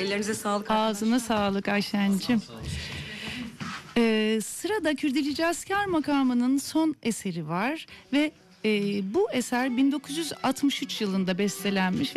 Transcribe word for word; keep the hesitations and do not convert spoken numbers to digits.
Ellerinize sağlık. Ağzına sağlık Ayşen'cim. Ee, sırada Kürdili Cazkar makamının son eseri var ve e, bu eser bin dokuz yüz altmış üç yılında bestelenmiş.